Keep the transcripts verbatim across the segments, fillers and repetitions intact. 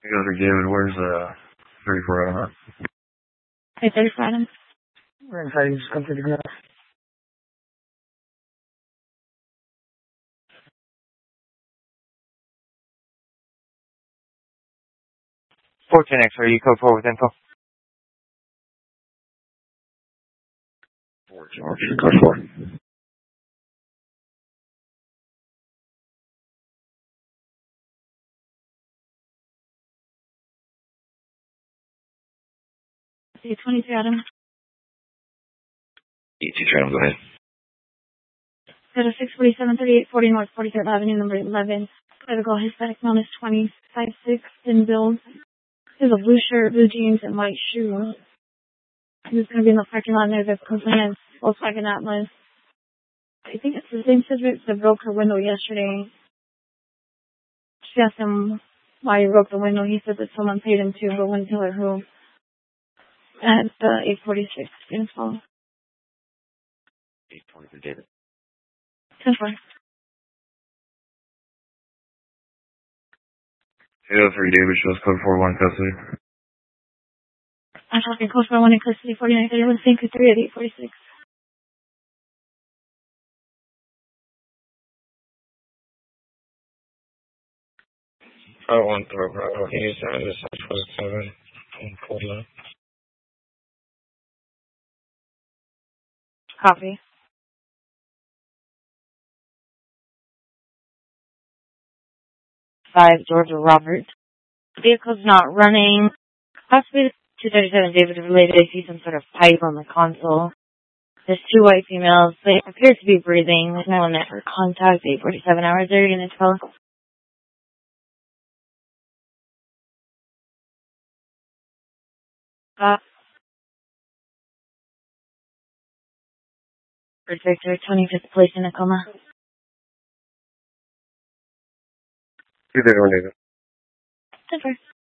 You guys are David. Where's uh thirty-four Adam? Hey, thirty-four Adam. We're inside. You just come to the glass. four ten X, are you code four with info? four ten X, code four. See twenty-three Adam. E two Adam, go ahead. Go to six forty-seven thirty-eight forty North forty-third Avenue, number eleven. Critical Hispanic known as twenty-five six in build. He has a blue shirt, blue jeans, and white shoes. He's going to be in the parking lot near the complainant's Volkswagen Atlas. I think it's the same subject that broke her window yesterday. She asked him why he broke the window. He said that someone paid him to, but wouldn't tell her who. At uh, eight forty-six info. eight twenty for David. ten four. eight oh three David shows code four one custody. I'm talking code for one in custody, forty-nine thirty-one, Saint three at eight forty-six. I want to Bravo. He's at the six forty-seven and forty-nine. Copy. five Georgia Robert. Vehicle's not running. Possibly two thirty-seven David related. I see some sort of pipe on the console. There's two white females. They appear to be breathing. There's no network contact. eight forty-seven hours. They're going to tell. Uh, Victor, twenty-fifth place in a coma. two thirty-one David. Denver.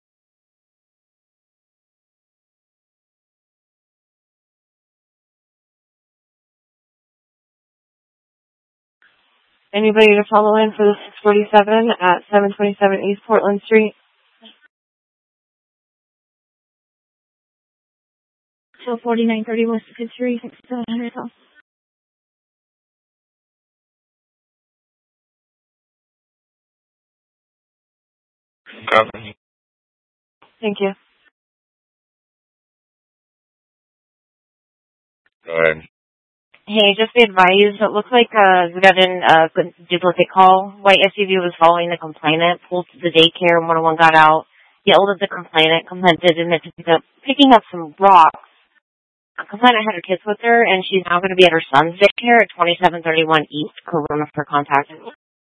Anybody to follow in for the six forty-seven at seven twenty-seven East Portland Street? Till forty-nine thirty West Fifth Street, seven hundred South. Copy. Thank you. Go ahead. Hey, just be advised, it looks like uh, we got in a duplicate call. White S U V was following the complainant, pulled to the daycare, and one oh one got out, yelled at the complainant. Complainant did admit to pick up, picking up some rocks. The complainant had her kids with her, and she's now going to be at her son's daycare at twenty-seven thirty-one East Corona for contact.